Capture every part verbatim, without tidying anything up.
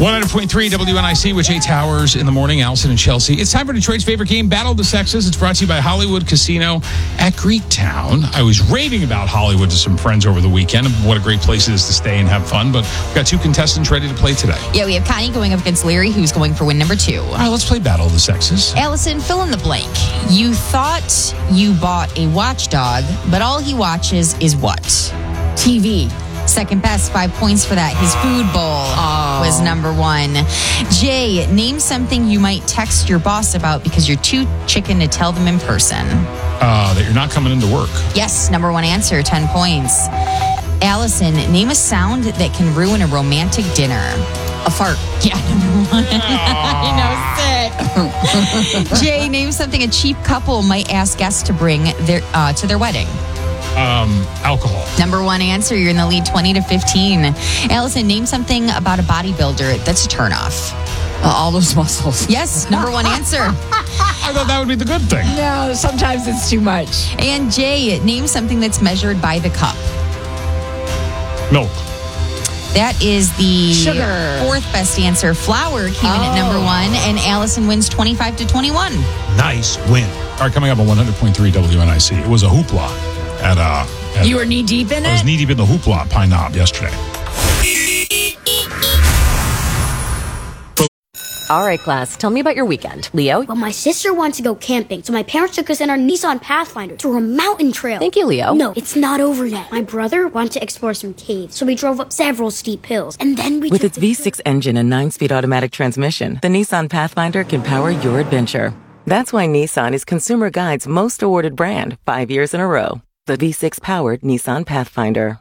one hundred point three W N I C with Jay Towers in the morning, Allison and Chelsea. It's time for Detroit's favorite game, Battle of the Sexes. It's brought to you by Hollywood Casino at Greektown. I was raving about Hollywood to some friends over the weekend. What a great place it is to stay and have fun. But we've got two contestants ready to play today. Yeah, we have Connie going up against Larry, who's going for win number two. All right, let's play Battle of the Sexes. Allison, fill in the blank. You thought you bought a watchdog, but all he watches is what? T V. Second best, five points for that. His food bowl oh. was number one. Jay, name something you might text your boss about because you're too chicken to tell them in person. Uh, that you're not coming into work. Yes, number one answer, ten points. Allison, name a sound that can ruin a romantic dinner. A fart. Yeah, number one. I know, sick. Jay, name something a cheap couple might ask guests to bring their uh, to their wedding. Um, alcohol. Number one answer. You're in the lead twenty to fifteen. Allison, name something about a bodybuilder that's a turnoff. Uh, all those muscles. Yes, number one answer. I thought that would be the good thing. No, sometimes it's too much. And Jay, name something that's measured by the cup. Milk. That is the Sugar. fourth best answer. Flour came oh. in at number one, and Allison wins twenty-five to twenty-one. Nice win. All right, coming up on one hundred point three W N I C. It was a hoopla. At, uh, at, you were knee deep in I it? I was knee deep in the hoopla at Pine Knob yesterday. All right, class, tell me about your weekend. Leo? Well, my sister wants to go camping, so my parents took us in our Nissan Pathfinder through a mountain trail. Thank you, Leo. No, it's not over yet. My brother wanted to explore some caves, so we drove up several steep hills, and then we With took its V six engine and nine-speed automatic transmission, the Nissan Pathfinder can power your adventure. That's why Nissan is Consumer Guide's most awarded brand, five years in a row. The V six-powered Nissan Pathfinder.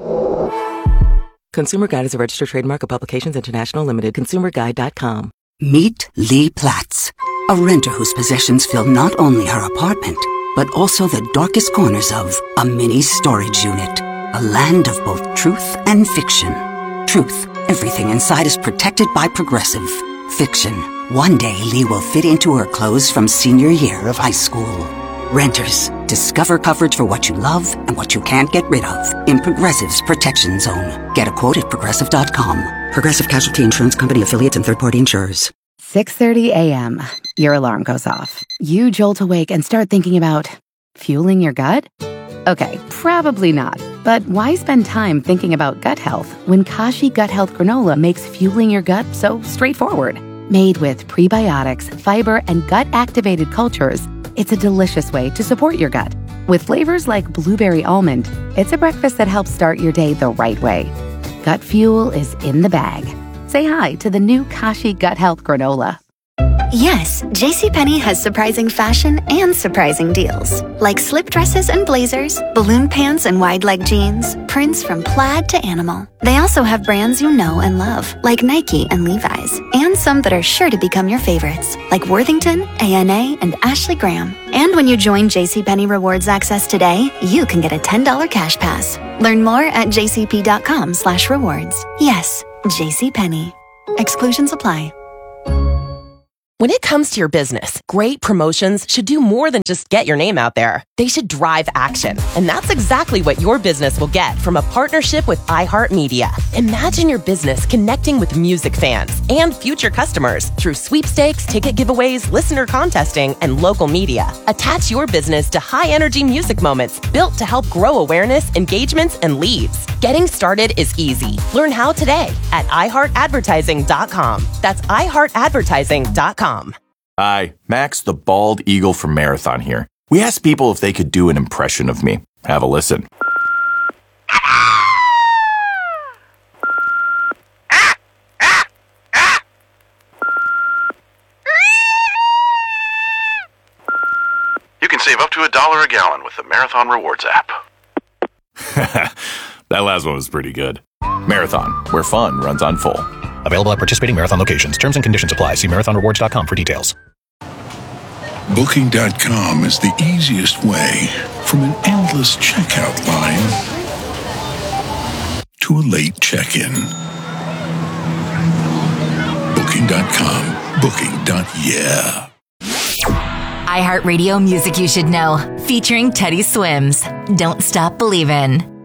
Consumer Guide is a registered trademark of Publications International Limited. consumer guide dot com. Meet Lee Platts, a renter whose possessions fill not only her apartment, but also the darkest corners of a mini storage unit. A land of both truth and fiction. Truth, everything inside is protected by Progressive. Fiction, one day Lee will fit into her clothes from senior year of high school. Renters, discover coverage for what you love and what you can't get rid of in Progressive's Protection Zone. Get a quote at progressive dot com. Progressive Casualty Insurance Company affiliates and third-party insurers. six thirty a.m. Your alarm goes off. You jolt awake and start thinking about fueling your gut? Okay, probably not. But why spend time thinking about gut health when Kashi Gut Health Granola makes fueling your gut so straightforward? Made with prebiotics, fiber, and gut-activated cultures, it's a delicious way to support your gut. With flavors like blueberry almond, it's a breakfast that helps start your day the right way. Gut fuel is in the bag. Say hi to the new Kashi Gut Health Granola. Yes, JCPenney has surprising fashion and surprising deals. Like slip dresses and blazers, balloon pants and wide leg jeans, prints from plaid to animal. They also have brands you know and love, like Nike and Levi's, and some that are sure to become your favorites, like Worthington, A N A, and Ashley Graham. And when you join JCPenney Rewards Access today, you can get a ten dollars cash pass. Learn more at jcp.com slash rewards. Yes, JCPenney. Exclusions apply. When it comes to your business, great promotions should do more than just get your name out there. They should drive action. And that's exactly what your business will get from a partnership with iHeartMedia. Imagine your business connecting with music fans and future customers through sweepstakes, ticket giveaways, listener contesting, and local media. Attach your business to high-energy music moments built to help grow awareness, engagements, and leads. Getting started is easy. Learn how today at i heart advertising dot com. That's i heart advertising dot com. Hi, Max the Bald Eagle from Marathon here. We asked people if they could do an impression of me. Have a listen. You can save up to a dollar a gallon with the Marathon Rewards app. That last one was pretty good. Marathon, where fun runs on full. Available at participating Marathon locations. Terms and conditions apply. See marathon rewards dot com for details. Booking dot com is the easiest way from an endless checkout line to a late check-in. Booking dot com. Booking. Yeah. iHeartRadio Music You Should Know, featuring Teddy Swims. Don't Stop Believin'.